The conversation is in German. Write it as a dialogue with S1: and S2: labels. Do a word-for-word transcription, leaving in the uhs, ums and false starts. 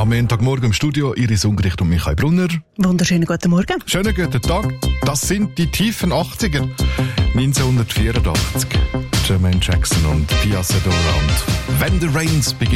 S1: Am Montagmorgen im Studio Iris Ungericht und Michael Brunner.
S2: Wunderschönen guten Morgen.
S1: Schönen guten Tag. Das sind die tiefen achtziger. neunzehnhundertvierundachtzig. Jermaine Jackson und Pia Sedora und When the Rains Begin.